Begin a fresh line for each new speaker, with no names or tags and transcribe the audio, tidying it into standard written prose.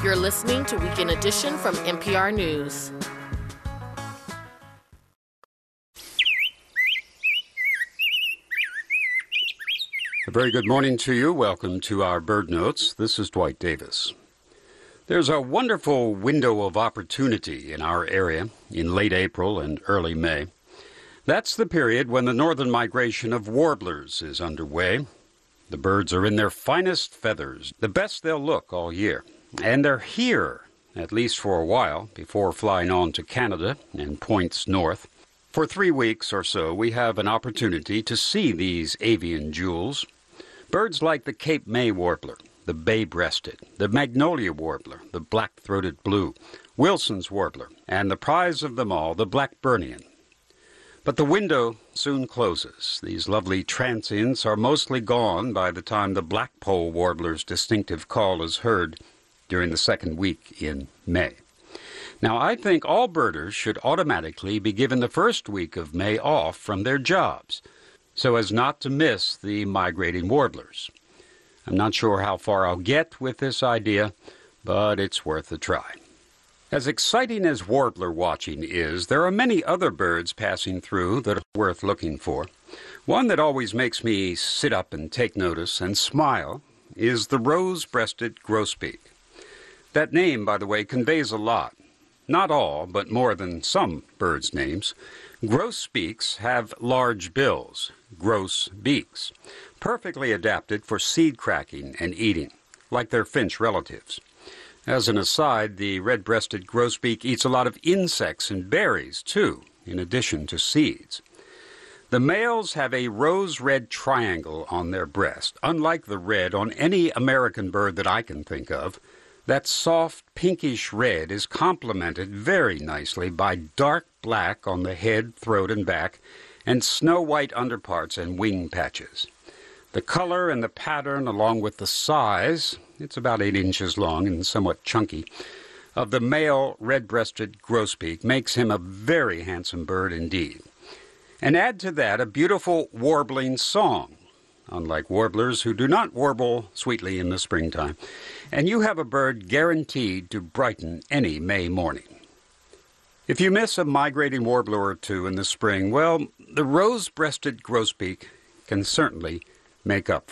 You're listening to Weekend Edition from NPR News.
A very good morning to you. Welcome to our Bird Notes. This is Dwight Davis. There's a wonderful window of opportunity in our area in late April and early May. That's the period when the northern migration of warblers is underway. The birds are in their finest feathers, the best they'll look all year. And they're here, at least for a while, before flying on to Canada and points north. For 3 weeks or so, we have an opportunity to see these avian jewels. Birds like the Cape May warbler, the bay-breasted, the magnolia warbler, the black-throated blue, Wilson's warbler, and the prize of them all, the Blackburnian. But the window soon closes. These lovely transients are mostly gone by the time the blackpoll warbler's distinctive call is heard during the second week in May. Now, I think all birders should automatically be given the first week of May off from their jobs, so as not to miss the migrating warblers. I'm not sure how far I'll get with this idea, but it's worth a try. As exciting as warbler watching is, there are many other birds passing through that are worth looking for. One that always makes me sit up and take notice and smile is the rose-breasted grosbeak. That name, by the way, conveys a lot. Not all, but more than some birds' names. Grosbeaks have large bills, gross beaks, perfectly adapted for seed cracking and eating, like their finch relatives. As an aside, the red-breasted grosbeak eats a lot of insects and berries, too, in addition to seeds. The males have a rose-red triangle on their breast, unlike the red on any American bird that I can think of. That soft pinkish red is complemented very nicely by dark black on the head, throat, and back, and snow-white underparts and wing patches. The color and the pattern, along with the size, it's about 8 inches long and somewhat chunky, of the male red-breasted grosbeak makes him a very handsome bird indeed. And add to that a beautiful warbling song, unlike warblers who do not warble sweetly in the springtime, and you have a bird guaranteed to brighten any May morning. If you miss a migrating warbler or two in the spring, well, the rose-breasted grosbeak can certainly make up for